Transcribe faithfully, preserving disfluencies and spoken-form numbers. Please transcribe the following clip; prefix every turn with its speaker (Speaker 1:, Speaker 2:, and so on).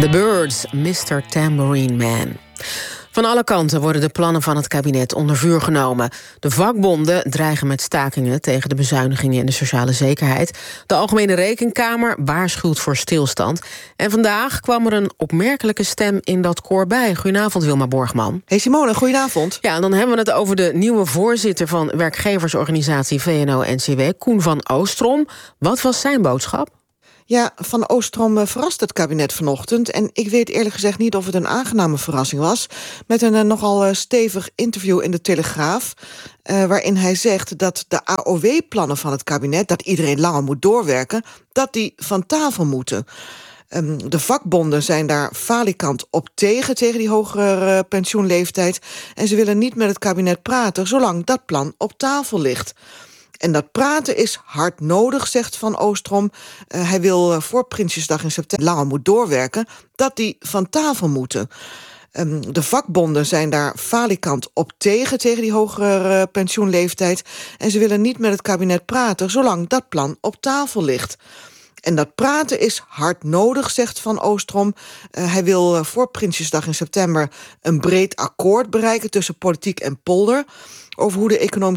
Speaker 1: The Birds, mister Tambourine Man. Van alle kanten worden de plannen van het kabinet onder vuur genomen. De vakbonden dreigen met stakingen tegen de bezuinigingen in de sociale zekerheid. De Algemene Rekenkamer waarschuwt voor stilstand. En vandaag kwam er een opmerkelijke stem in dat koor bij. Goedenavond, Wilma Borgman.
Speaker 2: Hey Simone, goedenavond.
Speaker 1: Ja, en dan hebben we het over de nieuwe voorzitter van werkgeversorganisatie V N O N C W, Koen van Oostrom. Wat was zijn boodschap?
Speaker 2: Ja, Van Oostrom verrast het kabinet vanochtend. En ik weet eerlijk gezegd niet of het een aangename verrassing was. Met een uh, nogal uh, stevig interview in de Telegraaf. Uh, waarin hij zegt dat de A O W-plannen van het kabinet, dat iedereen langer moet doorwerken, dat die van tafel moeten. Um, de vakbonden zijn daar falikant op tegen, tegen die hogere uh, pensioenleeftijd. En ze willen niet met het kabinet praten, zolang dat plan op tafel ligt. En dat praten is hard nodig, zegt Van Oostrom. Uh, hij wil uh, voor Prinsjesdag in september langer moet doorwerken, dat die van tafel moeten. Um, de vakbonden zijn daar falikant op tegen, tegen die hogere uh, pensioenleeftijd. En ze willen niet met het kabinet praten, zolang dat plan op tafel ligt. En dat praten is hard nodig, zegt Van Oostrom. Uh, hij wil uh, voor Prinsjesdag in september een breed akkoord bereiken tussen politiek en polder over hoe de economische